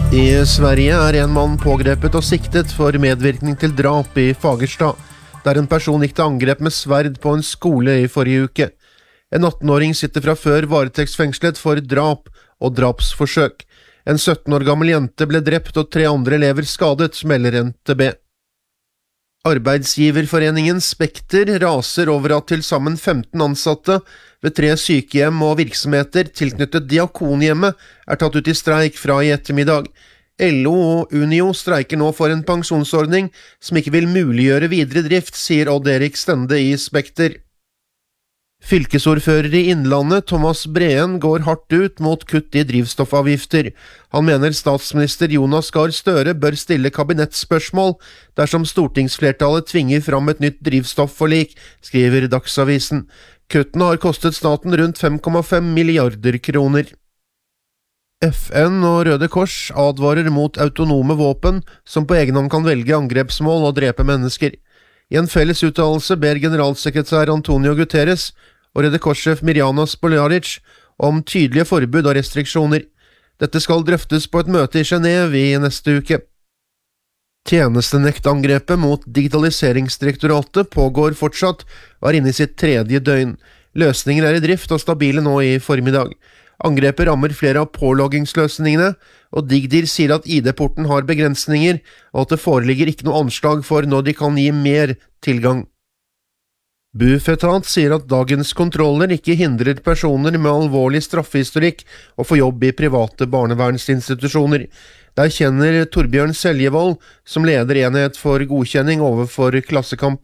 I Sverige en mann pågrepet og siktet for medvirkning til drap i Fagersta, der en person gikk til angrep med sverd på en skole i forrige uke. En 18-åring sitter fra før varetektsfengslet for drap og drapsforsøk. En 17 år gammel jente ble drept og 3 andre elever skadet, melder NTB. Arbeidsgiverforeningen Spekter raser over at til sammen 15 ansatte ved 3 sykehjem og virksomheter tilknyttet Diakonhjemmet tatt ut i streik fra i ettermiddag. LO og Unio streiker nå for en pensjonsordning som ikke vil muliggjøre videre drift, sier Odd Erik Stende i Spekter. Fylkesordfører i Innlandet, Thomas Breen, går hardt ut mot kutt i drivstoffavgifter. Han mener statsminister Jonas Gahr Støre bør stille kabinettspørsmål dersom stortingsflertallet tvinger fram et nytt drivstoffforlik, skriver Dagsavisen. Kuttene har kostet staten rundt 5,5 milliarder kroner. FN og Røde Kors advarer mot autonome våpen som på egen hånd kan velge angrepsmål og drepe mennesker. I en felles uttalelse ber generalsekretær Antonio Guterres og Røde Kors-sjef Mirjana Spoljaric om tydelige forbud og restriksjoner. Dette skal drøftes på et møte i Genève i neste uke. Tjenestenektangrepet mot Digitaliseringsdirektoratet pågår fortsatt og inne i sitt 3. døgn. Løsninger i drift og stabile nå i formiddag. Angrepet rammer flere av påloggingsløsningene, og Digdir sier at ID-porten har begrensninger, og at det foreligger ikke noe anslag for når de kan gi mer tilgang. Bufetat sier at dagens kontroller ikke hindrer personer med alvorlig straffehistorikk å få jobb i private barnevernsinstitusjoner. Der kjenner Torbjørn Seljevold, som leder enhet for godkjenning overfor Klassekampen,